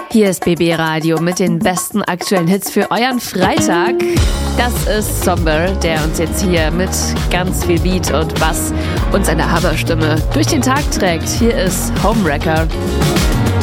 Hier ist BB Radio mit den besten aktuellen Hits für euren Freitag. Das ist Somber, der uns jetzt hier mit ganz viel Beat und Bass und seiner Hammerstimme durch den Tag trägt. Hier ist Homewrecker.